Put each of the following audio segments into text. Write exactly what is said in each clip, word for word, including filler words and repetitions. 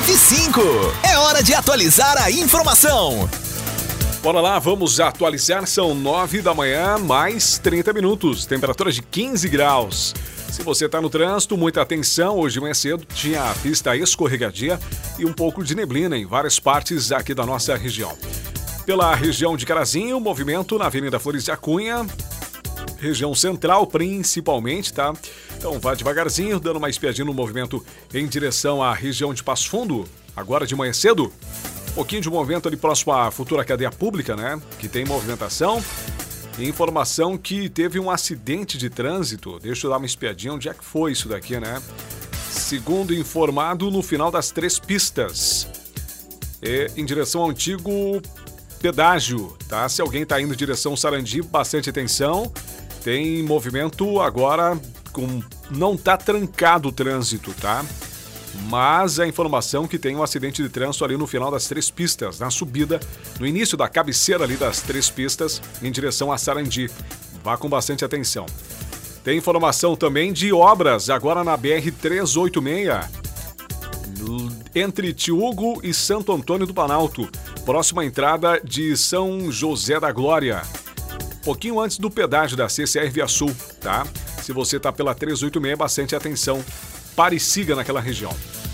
F cinco. É hora de atualizar a informação. Bora lá, vamos atualizar. São nove da manhã, mais trinta minutos. Temperatura de quinze graus. Se você está no trânsito, muita atenção. Hoje de manhã cedo tinha a pista escorregadia e um pouco de neblina em várias partes aqui da nossa região. Pela região de Carazinho, movimento na Avenida Flores da Cunha, região central principalmente, tá? Então vá devagarzinho, dando uma espiadinha no movimento em direção à região de Passo Fundo, agora de manhã cedo. Um pouquinho de movimento ali próximo à futura cadeia pública, né? Que tem movimentação. Informação que teve um acidente de trânsito. Deixa eu dar uma espiadinha onde é que foi isso daqui, né? Segundo informado, no final das três pistas. É, em direção ao antigo pedágio, tá? Se alguém tá indo em direção ao Sarandi, bastante atenção. Tem movimento agora, com... não tá trancado o trânsito, tá? Mas a informação que tem um acidente de trânsito ali no final das três pistas, na subida, no início da cabeceira ali das três pistas, em direção a Sarandi. Vá com bastante atenção. Tem informação também de obras agora na B R trezentos e oitenta e seis, entre Tiúgo e Santo Antônio do Planalto, próxima entrada de São José da Glória. Pouquinho antes do pedágio da C C R Via Sul, tá? Se você tá pela trezentos e oitenta e seis, bastante atenção. Pare e siga naquela região.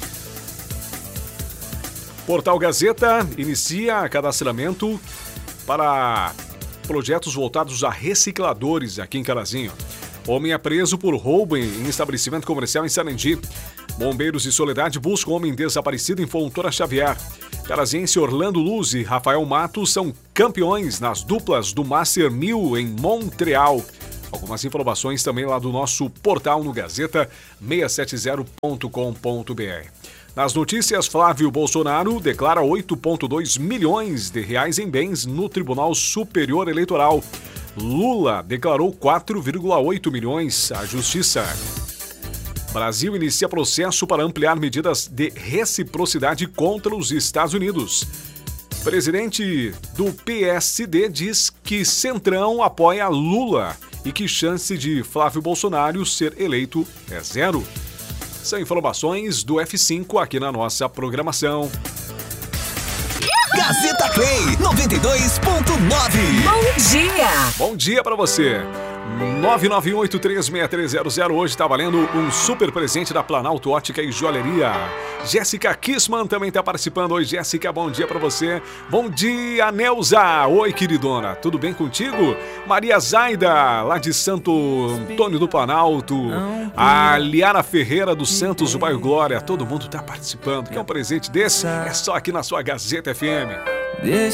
Portal Gazeta inicia cadastramento para projetos voltados a recicladores aqui em Carazinho. Homem é preso por roubo em estabelecimento comercial em Sarandi. Bombeiros e Soledade buscam homem desaparecido em Fontoura Xavier. Caraziense Orlando Luz e Rafael Matos são campeões nas duplas do Master mil em Montreal. Algumas informações também lá do nosso portal no Gazeta seiscentos e setenta ponto com ponto br. Nas notícias, Flávio Bolsonaro declara oito vírgula dois milhões de reais em bens no Tribunal Superior Eleitoral. Lula declarou quatro vírgula oito milhões à Justiça. Brasil inicia processo para ampliar medidas de reciprocidade contra os Estados Unidos. Presidente do P S D diz que Centrão apoia Lula e que chance de Flávio Bolsonaro ser eleito é zero. São informações do F cinco aqui na nossa programação. Gazeta Play noventa e dois ponto nove. Bom dia! Bom dia para você. nove nove um oito três seis três zero zero. Hoje está valendo um super presente da Planalto Ótica e Joalheria. Jéssica Kissman também está participando. Oi, Jéssica, bom dia para você. Bom dia, Neuza. Oi, queridona, tudo bem contigo? Maria Zaida, lá de Santo Antônio do Planalto. A Liara Ferreira dos Santos do Bairro Glória. Todo mundo está participando. Quer um presente desse? É só aqui na sua Gazeta F M.